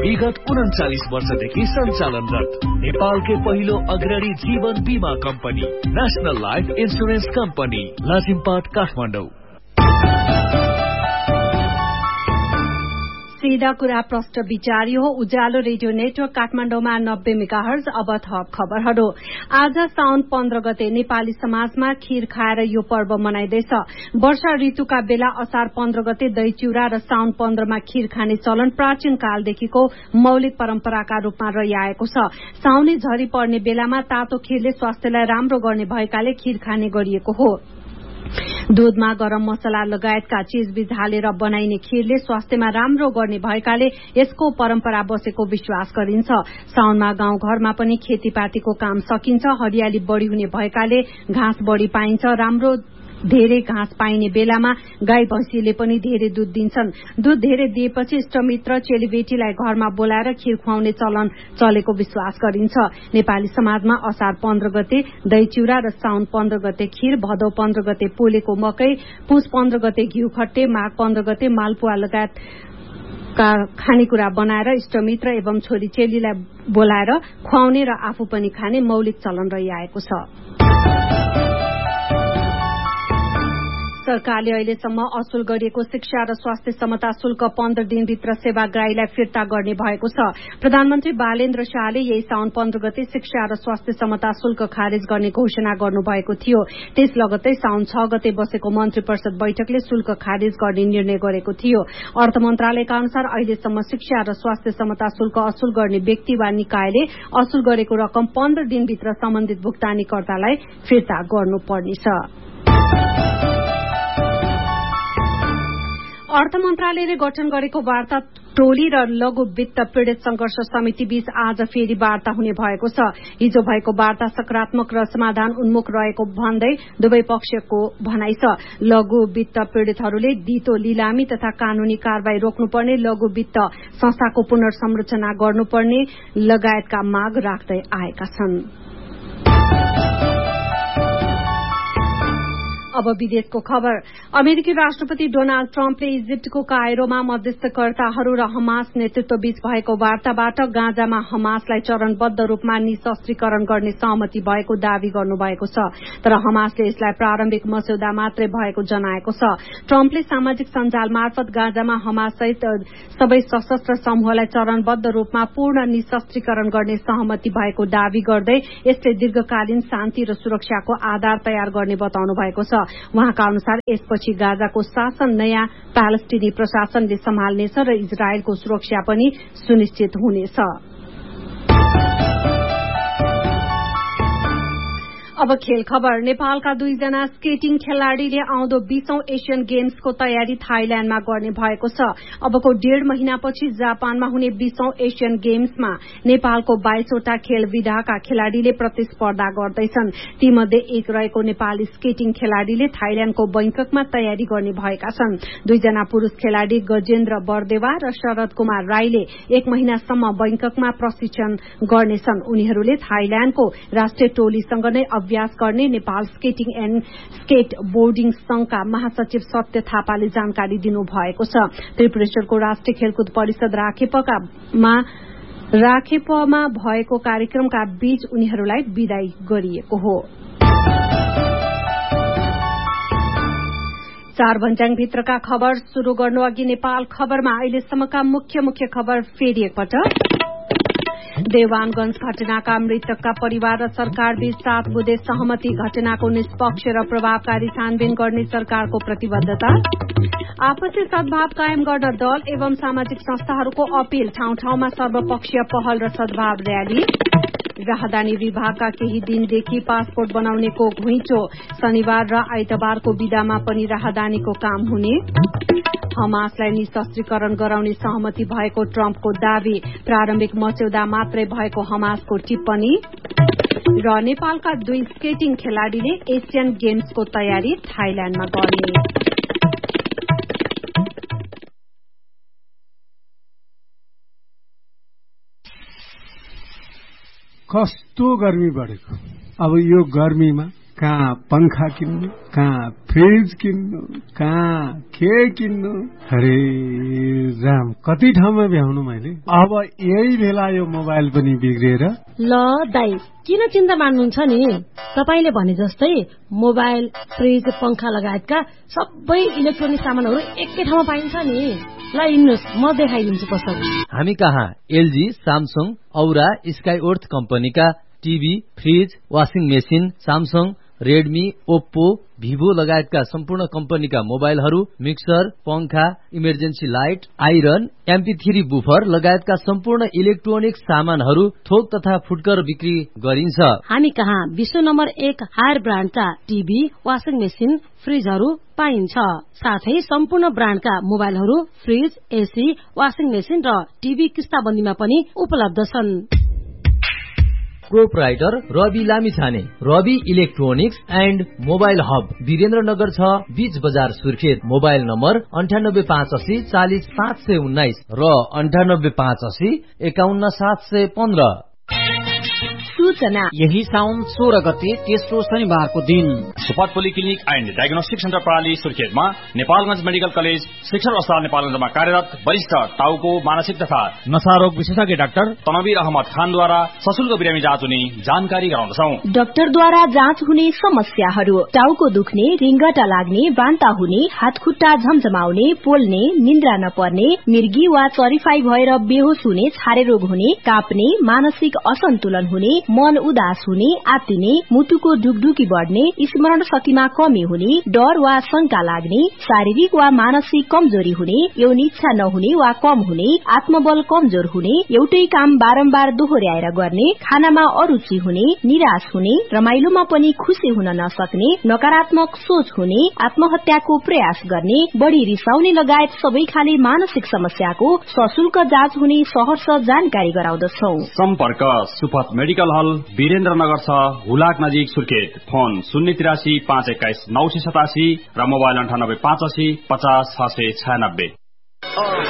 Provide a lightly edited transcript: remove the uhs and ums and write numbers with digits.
विगत 39 वर्षदेखि सञ्चालनरत नेपालकै पहिलो अग्रणी जीवन बीमा company national life insurance company Lazimpat Kathmandu. सीधा कुरा प्रष्ट विचारी हो। उज्यालो रेडियो नेटवर्क काठमाडौँमा 90 मेगाहर्ज। अब थप खबरहरू। आज साउन 15 गते नेपाली समाजमा खीर खाएर यो पर्व मनाइँदैछ। वर्षा ऋतुका बेला असार 15 गते दही चिउरा र साउन 15 मा खीर खाने चलन प्राचीन कालदेखिको मौलिक परम्पराका रूपमा रहिआएको छ। साउने झरी पर्ने बेलामा तातो खीरले स्वास्थ्यलाई राम्रो गर्ने भएकाले खीर खाने गरिएको हो। दूधमा गरम मसला लगायतका चीजबीज हालेर बनाइने खीरले स्वास्थ्यमा राम्रो गर्ने भएकाले यसको परम्परा बसेको विश्वास गरिन्छ। साउनमा गाउँघरमा पनि खेतीपातीको काम सकिन्छ। हरियाली बढ़ी हुने भएकाले घाँस बढ़ी पाइन्छ। राम्रो धेरै घाँस पाइने बेलामा गाई भैंसीले पनि धेरै दूध दिन्छन्। दूध धेरै दिएपछि इष्टमित्र चेलीबेटीलाई घरमा बोलाएर खीर खुवाउने चलन चलेको विश्वास गरिन्छ। नेपाली समाजमा असार 15 गते दही चिउरा र साउन 15 गते खीर, भदौ 15 गते पोलेको मकै, पुष 15 गते घिउ खट्टे, माघ 15 गते मालपुवा लगायत का खानेकुरा बनाएर इष्टमित्र एवं छोरी चेलीलाई बोलाएर खुवाउने र आफू पनि खाने मौलिक चलन रहिआएको छ। सरकारले अहिलेसम्म असुल गरिएको शिक्षा र स्वास्थ्य समता शुल्क 15 दिनभित्र सेवाग्राहीलाई फिर्ता गर्ने भएको छ। प्रधानमन्त्री बालेन्द्र शाहले यही साउन 15 गते शिक्षा र स्वास्थ्य समता शुल्क खारेज गर्ने घोषणा गर्नुभएको थियो। त्यस लगत्तै साउन 6 गते बसेको मन्त्री परिषद बैठकले शुल्क खारेज गर्ने निर्णय गरेको थियो। अर्थ मन्त्रालयका अनुसार अहिलेसम्म शिक्षा र स्वास्थ्य समता शुल्क असुल गर्ने व्यक्ति वा निकायले असुल गरेको रकम 15 दिनभित्र सम्बन्धित भुक्तानीकर्तालाई फिर्ता गर्नुपर्नेछ। अर्थ मन्त्रालयले गठन गरेको वार्ता टोली र लघु वित्त पीड़ित संघर्ष समिति बीच आज फेरि वार्ता हुने भएको छ। हिजो भएको वार्ता सकारात्मक र समाधान उन्मुख रहेको भन्दै दुवै पक्षको भनाइ छ। लघु वित्त पीड़ितहरूले दितो लिलामी तथा कानूनी कारवाही रोक्नुपर्ने, लघु वित्त संस्थाको पुनर्संरचना गर्नुपर्ने लगायतका माग राख्दै आएका छन्। अब विदेशको खबर। अमेरिकी राष्ट्रपति डोनाल्ड ट्रम्पले इजिप्टको कायरोमा मध्यस्थकर्ताहरू र हमास नेतृत्व बीच भएको वार्ताबाट गाजामा हमासलाई चरणबद्ध रूपमा निशस्त्रीकरण गर्ने सहमति भएको दावी गर्नुभएको छ। तर हमासले यसलाई प्रारम्भिक मस्यौदा मात्रै भएको जनाएको छ। ट्रम्पले सामाजिक सञ्जाल मार्फत गाजामा हमास सहित सबै सशस्त्र समूहलाई चरणबद्ध रूपमा पूर्ण निशस्त्रीकरण गर्ने सहमति भएको दावी गर्दै यसले दीर्घकालीन शान्ति र सुरक्षाको आधार तयार गर्ने बताउनु भएको छ। उहाँका अनुसार यसपछि गाजाको शासन नयाँ प्यालेस्टिनी प्रशासनले सम्हाल्नेछ र इजरायलको सुरक्षा पनि सुनिश्चित हुनेछ। अब खेल खबर। नेपालका 2 जना स्केटिङ खेलाड़ीले आउँदो 20औं एशियन गेम्सको तयारी थाइल्याण्डमा गर्ने भएको छ। अबको 1.5 महिनापछि जापानमा हुने 20औं एशियन गेम्समा नेपालको 22 वटा खेल विधाका खेलाड़ीले प्रतिस्पर्धा गर्दैछन्। तीमध्ये एक रहेको नेपाली स्केटिङ खेलाड़ीले थाइल्याण्डको बैंककमा तयारी गर्ने भएका छन्। 2 जना पुरूष खेलाड़ी गजेन्द्र बर्देवा र शरद कुमार राईले 1 महिनासम्म बैंककमा प्रशिक्षण गर्नेछन्। उनीहरूले थाइल्याण्डको राष्ट्रिय टोलीसँग नै अभ्यास गर्ने Nepal skating and skate boarding संघका महासचिव सत्य थापाले जानकारी दिनुभएको छ। त्रिपुरेश्वरको राष्ट्रिय खेलकुद परिषद राखेपमा भएको कार्यक्रमका बीच उनीहरूलाई विदाई गरिएको हो। 4 भन्ज्याङ भित्रका खबर शुरू गर्नु अघि नेपाल खबरमा अहिलेसम्मका मुख्य खबर फेरि एकपटक। देवानगंज घटनाका मृतकका परिवार र सरकार बीच 7 बुँदे सहमति, घटनाको निष्पक्ष र प्रभावकारी छानबिन गर्ने सरकारको प्रतिबद्धता। आपसी सद्भाव कायम गर्न दल एवं सामाजिक संस्थाहरूको अपील, ठाउँ ठाउँमा सर्वपक्षीय पहल र सद्भाव रयाली। राहदानी विभागका केही दिनदेखि पासपोर्ट बनाउनेको घुइँचो, शनिबार र आइतबारको बिदामा पनि राहदानीको काम हुने। हमासलाई निशस्त्रीकरण गराउने सहमति भएको ट्रम्पको दावी, प्रारम्भिक मस्यौदा मात्रै भएको हमासको टिप्पणी। र नेपालका 2 स्केटिङ खेलाड़ीले एशियन गेम्सको तयारी थाइल्याण्डमा गर्ने। कस्तो गर्मी बढेको। अब यो गर्मीमा कहाँ पंखा किन्नु, कहाँ फ्रिज किन्नु, कहाँ के किन्नु, अरे राम कति ठाउँमा भ्याउनु मैले। अब यही बेला यो मोबाइल पनि बिग्रिएर। ल दाइ किन चिन्ता मान्नुहुन्छ नि, तपाईले भने जस्तै मोबाइल, फ्रिज, पंखा लगायतका सबै इलेक्ट्रोनिक सामानहरू एकै ठाउँमा पाइन्छ नि। ल हिँड्नुहोस् म देखाइदिन्छु पसल। हामी कहाँ एलजी, सामसङ, औरा, स्काइवर्थ कम्पनीका TV, fridge, washing machine, Samsung, Redmi, Oppo, Vivo लगायतका सम्पूर्ण कम्पनीका मोबाइलहरू, मिक्सर, पंखा, emergency light, iron, MP3 buffer लगायतका सम्पूर्ण इलेक्ट्रोनिक सामानहरू थोक तथा फुटकर बिक्री गरिन्छ। हामी कहाँ विश्व number 1 higher ब्रान्डका TV, washing machine, फ्रिजहरू पाइन्छ। साथै सम्पूर्ण ब्रान्डका मोबाइलहरू, फ्रिज, एसी, वाशिङ मेसिन र टिभी किस्ताबन्दीमा पनि उपलब्ध छन्। Proprietor Rabi Lamichhane, Rabi electronics and mobile hub, Birendranagar 6, बीच बजार, सुर्खेत। मोबाइल नम्बर 9885 40 719 र 9885 51 715। सूचना यही साउन 16 गते तेस्रो शनिबारको दिन सुपात पोलिक्लिनिक एन्ड डायग्नोस्टिक सेन्टर प्रणाली सुर्खेतमा नेपालगञ्ज मेडिकल कलेज शिक्षण अस्पताल नेपालगञ्जमा कार्यरत वरिष्ठ टाउको मानसिक तथा नशारोग विशेषज्ञ डाक्टर तनवीर अहमद खानद्वारा सशुल्क बिरामी जाँच हुने जानकारी गराउँदछौ। डाक्टरद्वारा जाँच हुने समस्याहरू: टाउको दुख्ने, रिङ्गटा लाग्ने, बान्ता हुने, हातखुट्टा झमझमाउने, पोल्ने, निन्द्रा नपर्ने, मिर्गी वा चरिफाई भएर बेहोस हुने, छारे रोग हुने, काप्ने, मानसिक असन्तुलन हुने, मन उदास हुने, आत्तिने, मुटुको ढुकढुकी बढ्ने, स्मरण शक्तिमा कमी हुने, डर वा शंका लाग्ने, शारीरिक वा मानसिक कमजोरी हुने, यौन इच्छा नहुने वा कम हुने, आत्मबल कमजोर हुने, एउटै काम बारम्बार दोहोर्याएर गर्ने, खानामा अरुचि हुने, निराश हुने, रमाइलोमा पनि खुशी हुन नसक्ने, नकारात्मक सोच हुने, आत्महत्याको प्रयास गर्ने, बढ़ी रिसाउने लगायत सबै खाले मानसिक समस्याको सशुल्क जाँच हुने सहर्ष जानकारी गराउँदछौ। सम्पर्क सुपथ मेडिकल हल, वीरेन्द्रनगर 6, हुलाक नजिक, सुर्खेत। फोन 083 521 987 र मोबाइल 98 85 50 696।